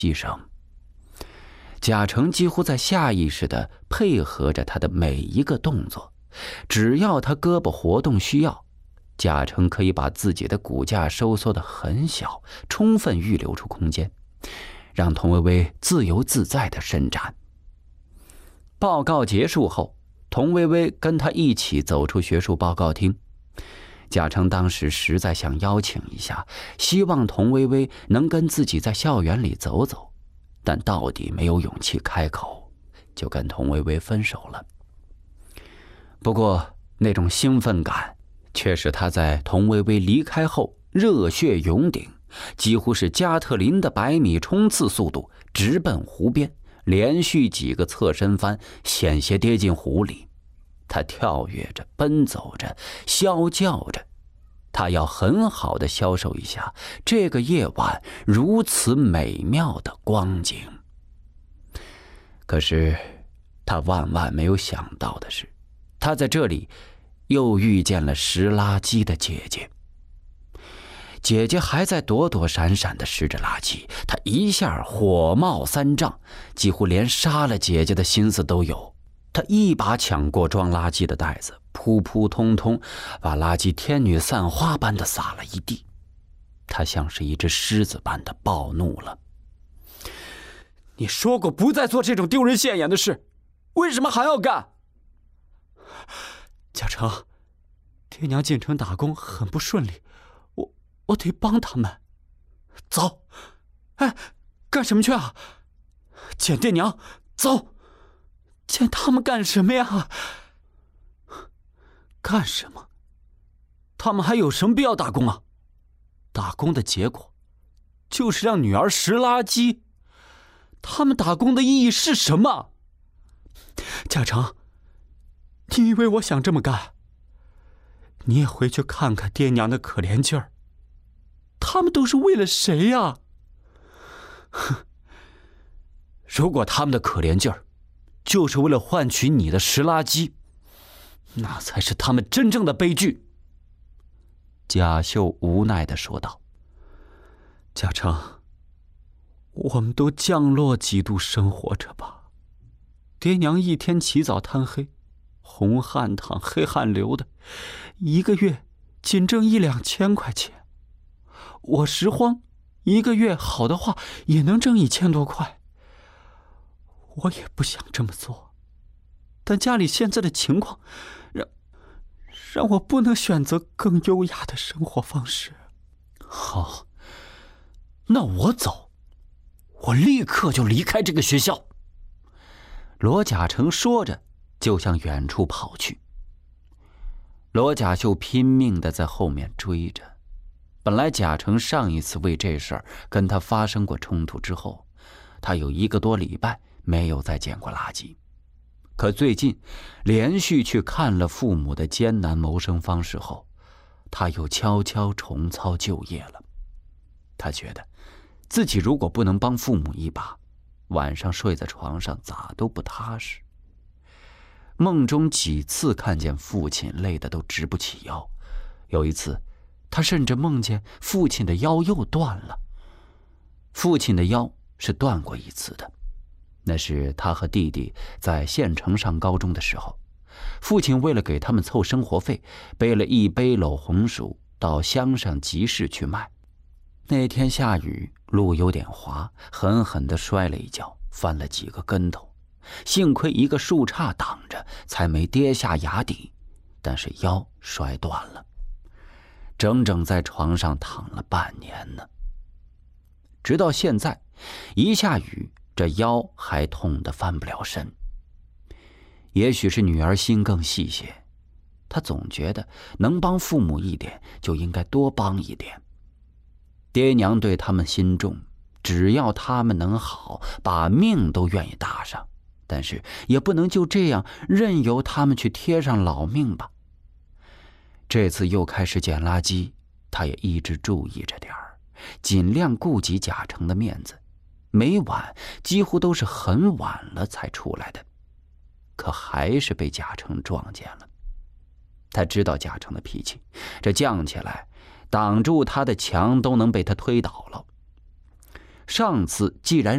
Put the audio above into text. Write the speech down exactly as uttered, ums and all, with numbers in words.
机声。贾成几乎在下意识地配合着他的每一个动作，只要他胳膊活动需要，贾成可以把自己的骨架收缩得很小，充分预留出空间，让童薇薇自由自在地伸展。报告结束后，童薇薇跟他一起走出学术报告厅。贾成当时实在想邀请一下，希望童薇薇能跟自己在校园里走走，但到底没有勇气开口，就跟童薇薇分手了。不过那种兴奋感却使他在童薇薇离开后热血涌顶，几乎是加特林的百米冲刺速度，直奔湖边，连续几个侧身翻险些跌进湖里。他跳跃着，奔走着，啸叫着，他要很好的销售一下这个夜晚如此美妙的光景。可是他万万没有想到的是，他在这里又遇见了拾垃圾的姐姐。姐姐还在躲躲闪闪地拾着垃圾，他一下火冒三丈，几乎连杀了姐姐的心思都有。他一把抢过装垃圾的袋子，扑扑通通把垃圾天女散花般的撒了一地。他像是一只狮子般的暴怒了。 你说过不再做这种丢人现眼的事，为什么还要干？贾成，爹娘进城打工很不顺利，我我得帮他们。走。哎，干什么去啊？见爹娘，走。见他们干什么呀？干什么？他们还有什么必要打工啊？打工的结果就是让女儿拾垃圾。他们打工的意义是什么？贾成，你以为我想这么干？你也回去看看爹娘的可怜劲儿，他们都是为了谁呀？哼，如果他们的可怜劲儿就是为了换取你的拾垃圾，那才是他们真正的悲剧。 贾秀无奈地说道。 贾成，我们都降落几度生活着吧。爹娘一天起早贪黑，红汗淌黑汗流的，一个月仅挣一两千块钱。我拾荒，一个月好的话也能挣一千多块。我也不想这么做，但家里现在的情况让让我不能选择更优雅的生活方式。 好，那我走，我立刻就离开这个学校。罗贾成说着就向远处跑去。罗贾秀拼命地在后面追着。本来贾成上一次为这事儿跟他发生过冲突之后，他有一个多礼拜没有再捡过垃圾。可最近连续去看了父母的艰难谋生方式后，他又悄悄重操旧业了。他觉得自己如果不能帮父母一把，晚上睡在床上咋都不踏实。梦中几次看见父亲累得都直不起腰，有一次他甚至梦见父亲的腰又断了。父亲的腰是断过一次的，那是他和弟弟在县城上高中的时候，父亲为了给他们凑生活费，背了一背篓红薯到乡上集市去卖。那天下雨，路有点滑，狠狠地摔了一跤，翻了几个跟头，幸亏一个树杈挡着，才没跌下崖底，但是腰摔断了，整整在床上躺了半年呢。直到现在，一下雨，这腰还痛得翻不了身。也许是女儿心更细些，她总觉得能帮父母一点就应该多帮一点。爹娘对他们心重，只要他们能好，把命都愿意搭上，但是也不能就这样任由他们去贴上老命吧。这次又开始捡垃圾，他也一直注意着点儿，尽量顾及贾成的面子，每晚几乎都是很晚了才出来的。可还是被贾成撞见了。他知道贾成的脾气，这犟起来挡住他的墙都能被他推倒了。上次既然